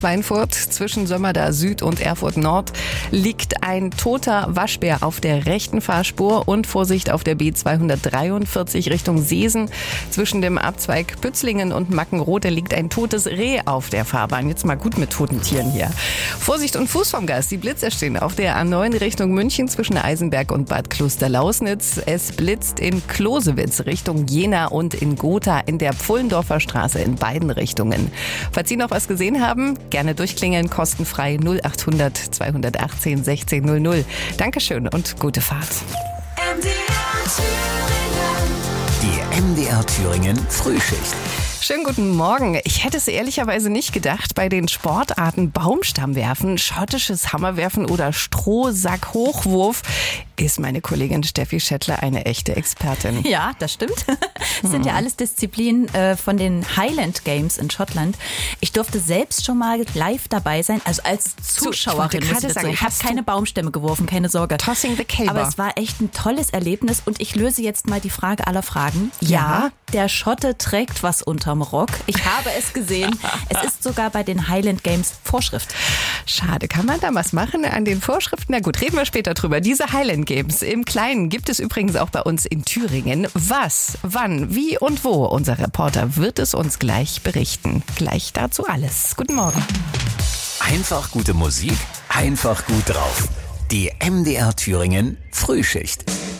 Weinfurt zwischen Sömmerda Süd und Erfurt Nord liegt ein toter Waschbär auf der rechten Fahrspur und Vorsicht auf der B243 Richtung Seesen. Zwischen dem Abzweig Pützlingen und Mackenroth liegt ein totes Reh auf der Fahrbahn. Jetzt mal gut mit toten Tieren hier. Vorsicht und Fuß vom Gas. Die Blitzer stehen auf der A9 Richtung München zwischen Eisenberg und Bad Klosterlausnitz. Es blitzt in Klosewitz Richtung Jena und in Gotha in der Pfullendorfer Straße in beiden Richtungen. Falls Sie noch was gesehen haben, gerne durchklingeln, kostenfrei 0800 218 1600. Dankeschön und gute Fahrt. Die MDR Thüringen Frühschicht. Schönen guten Morgen. Ich hätte es ehrlicherweise nicht gedacht, bei den Sportarten Baumstammwerfen, schottisches Hammerwerfen oder Strohsack-Hochwurf ist meine Kollegin Steffi Schettler eine echte Expertin. Ja, das stimmt. Das sind ja alles Disziplinen von den Highland Games in Schottland. Ich durfte selbst schon mal live dabei sein, also als Zuschauerin. Ich habe keine Baumstämme geworfen, keine Sorge. Tossing the Caber. Aber es war echt ein tolles Erlebnis und ich löse jetzt mal die Frage aller Fragen. Ja. Der Schotte trägt was unterm Rock. Ich habe es gesehen. Es ist sogar bei den Highland Games Vorschrift. Schade, kann man da was machen an den Vorschriften? Na gut, reden wir später drüber. Diese Highland Games im Kleinen gibt es übrigens auch bei uns in Thüringen. Was, wann, wie und wo? Unser Reporter wird es uns gleich berichten. Gleich dazu alles. Guten Morgen. Einfach gute Musik, einfach gut drauf. Die MDR Thüringen Frühschicht.